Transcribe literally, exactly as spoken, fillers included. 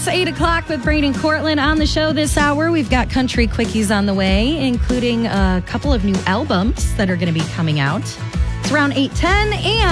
eight o'clock with Braden Cortland on the show this hour. We've got country quickies on the way, including a couple of new albums that are going to be coming out. It's around eight ten, and